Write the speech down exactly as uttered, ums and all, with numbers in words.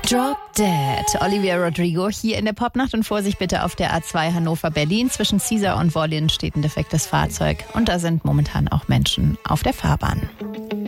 Drop Dead. Olivia Rodrigo hier in der Popnacht und Vorsicht bitte auf der A zwei Hannover-Berlin. Zwischen Caesar und Wollin steht ein defektes Fahrzeug und da sind momentan auch Menschen auf der Fahrbahn.